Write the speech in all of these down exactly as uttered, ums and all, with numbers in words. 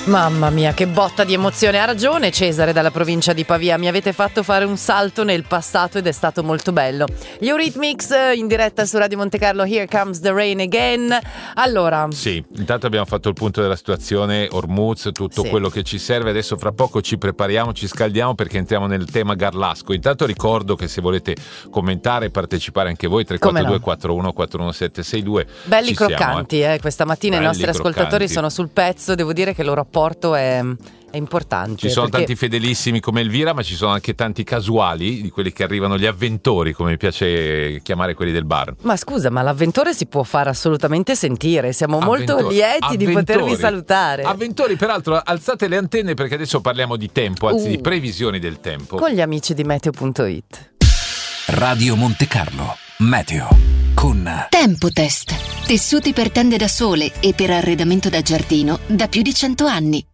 Mamma mia, che botta di emozione. Ha ragione Cesare dalla provincia di Pavia, mi avete fatto fare un salto nel passato ed è stato molto bello. Gli Eurythmics in diretta su Radio Monte Carlo, Here Comes the Rain Again. Allora, sì, intanto abbiamo fatto il punto della situazione, Hormuz, tutto sì. quello che ci serve. Adesso fra poco ci prepariamo, ci scaldiamo perché entriamo nel tema Garlasco. Intanto ricordo che se volete commentare e partecipare anche voi, tre quattro due quattro uno quattro uno sette sei due. Belli ci croccanti, siamo, eh. eh. Questa mattina Belli i nostri croccanti. ascoltatori sono sul pezzo, devo dire che il loro apporto è, è importante. Ci sono perché... tanti fedelissimi come Elvira, ma ci sono anche tanti casuali, di quelli che arrivano, gli avventori, come mi piace chiamare quelli del bar. Ma scusa, ma l'avventore si può fare assolutamente sentire, siamo Avventori. molto lieti Avventori. di potervi salutare. Avventori, peraltro alzate le antenne perché adesso parliamo di tempo, anzi uh. di previsioni del tempo. Con gli amici di Meteo punto it. Radio Monte Carlo, Meteo, con Tempo Test. Tessuti per tende da sole e per arredamento da giardino da più di cento anni.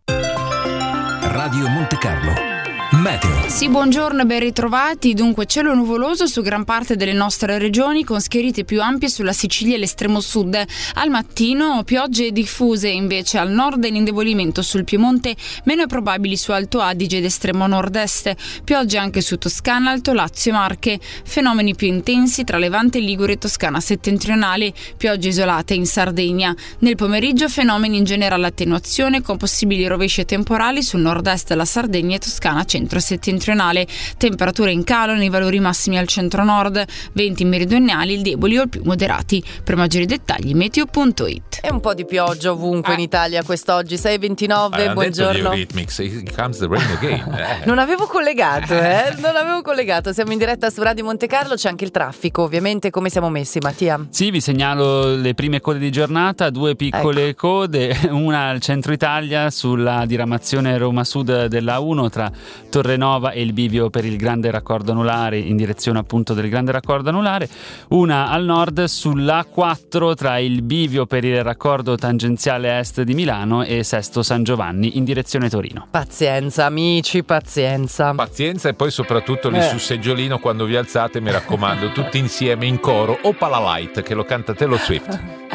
Radio Monte Carlo, Meteo. Sì, buongiorno e ben ritrovati. Dunque, cielo nuvoloso su gran parte delle nostre regioni con schiarite più ampie sulla Sicilia e l'estremo sud. Al mattino piogge diffuse invece al nord e l'indebolimento sul Piemonte, meno probabili su Alto Adige ed estremo nord-est. Piogge anche su Toscana, Alto Lazio e Marche. Fenomeni più intensi tra Levante, Ligure e Toscana settentrionale. Piogge isolate in Sardegna. Nel pomeriggio fenomeni in generale attenuazione con possibili rovesci temporali sul nord-est della Sardegna e Toscana centro-settentrionale. Temperature in calo nei valori massimi al centro-nord, venti meridionali, deboli o più moderati. Per maggiori dettagli meteo punto it. E un po' di pioggia ovunque ah. in Italia quest'oggi, sei e ventinove, ah, buongiorno. Eurythmics, Here comes the rain again. Eh. Non avevo collegato, eh? Non avevo collegato. Siamo in diretta su Radio Monte Carlo, c'è anche il traffico, ovviamente. Come siamo messi, Mattia? Sì, vi segnalo le prime code di giornata, due piccole ecco. code, una al centro Italia sulla diramazione Roma Sud della uno tra Torrenova e il bivio per il grande raccordo anulare in direzione appunto del grande raccordo anulare, una al nord sull'A quattro tra il bivio per il raccordo tangenziale est di Milano e Sesto San Giovanni in direzione Torino. Pazienza amici, pazienza. Pazienza e poi soprattutto lì eh. sul seggiolino quando vi alzate, mi raccomando, tutti insieme in coro o Pala Light che lo canta Taylor Swift.